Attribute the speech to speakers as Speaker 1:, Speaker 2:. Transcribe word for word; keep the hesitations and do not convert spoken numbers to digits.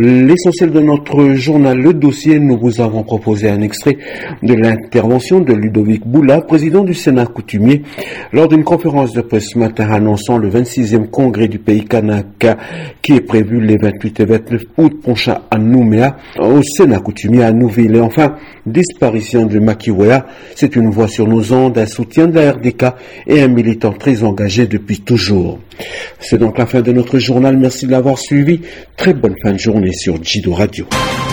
Speaker 1: L'essentiel de notre journal, le dossier, nous vous avons proposé un extrait de l'intervention de Ludovic Boula, président du Sénat coutumier, lors d'une conférence de presse ce matin annonçant le vingt-sixième congrès du pays Kanaka qui est prévu les vingt-huit et vingt-neuf août prochains à Nouméa, au Sénat coutumier à Nouville. Et enfin, disparition de Makiwea, c'est une voix sur nos ondes, un soutien de la R D K et un militant très engagé depuis toujours. C'est donc la fin de notre journal. Merci de l'avoir suivi. Très bonne fin de journée sur Jido Radio.